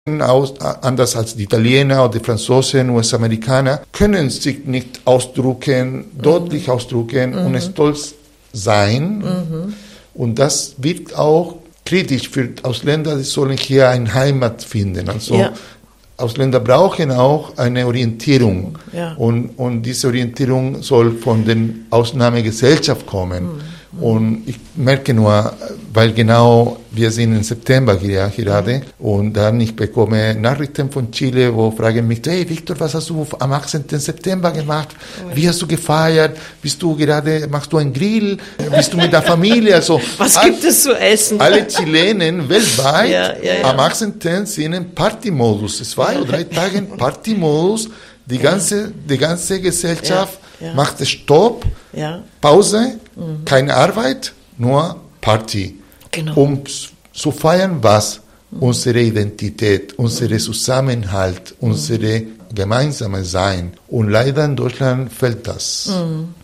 Anders als die Italiener oder die Franzosen, US-Amerikaner, können sich nicht ausdrücken, deutlich ausdrücken und stolz sein. Und das wirkt auch kritisch für Ausländer, die sollen hier eine Heimat finden. Also Ausländer brauchen auch eine Orientierung. Ja. Und diese Orientierung soll von der Ausnahmegesellschaft kommen. Und ich merke nur, weil genau wir sind im September hier gerade und dann ich bekomme Nachrichten von Chile, wo fragen mich, hey Victor, was hast du am 18. September gemacht? Wie hast du gefeiert? Machst du einen Grill? Bist du mit der Familie? Also, was gibt es zu essen? Alle Chilenen weltweit am 18. sind im Partymodus. 2 oder 3 Tage Partymodus. Die ganze Gesellschaft macht Stopp, Pause, keine Arbeit, nur Party. Genau. Um zu feiern, was? Unsere Identität, unsere Zusammenhalt, unsere gemeinsame Sein. Und leider in Deutschland fehlt das.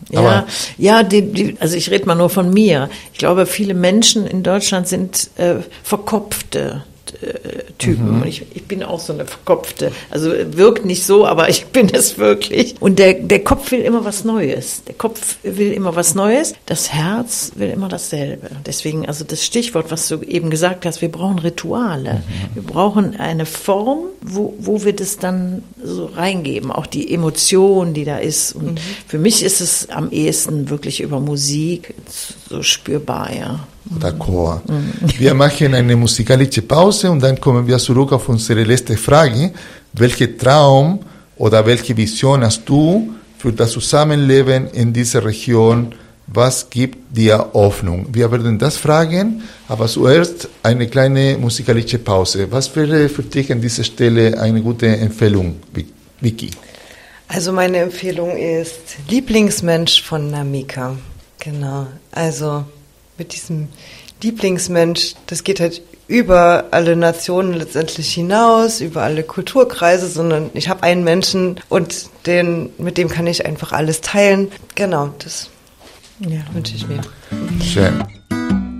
Also ich rede mal nur von mir. Ich glaube, viele Menschen in Deutschland sind verkopfte Typen. Und ich bin auch so eine verkopfte. Also wirkt nicht so, aber ich bin es wirklich. Und der Kopf will immer was Neues. Der Kopf will immer was Neues. Das Herz will immer dasselbe. Deswegen, also das Stichwort, was du eben gesagt hast, wir brauchen Rituale. Wir brauchen eine Form, wo wir das dann so reingeben. Auch die Emotion, die da ist. Und für mich ist es am ehesten wirklich über Musik so spürbar, ja. D'accord. Wir machen eine musikalische Pause und dann kommen wir zurück auf unsere letzte Frage. Welchen Traum oder welche Vision hast du für das Zusammenleben in dieser Region? Was gibt dir Hoffnung? Wir werden das fragen, aber zuerst eine kleine musikalische Pause. Was wäre für dich an dieser Stelle eine gute Empfehlung, Vicky? Also meine Empfehlung ist Lieblingsmensch von Namika. Genau, also mit diesem Lieblingsmensch, das geht halt über alle Nationen letztendlich hinaus, über alle Kulturkreise, sondern ich habe einen Menschen und mit dem kann ich einfach alles teilen. Genau, das wünsche ich mir. Schön.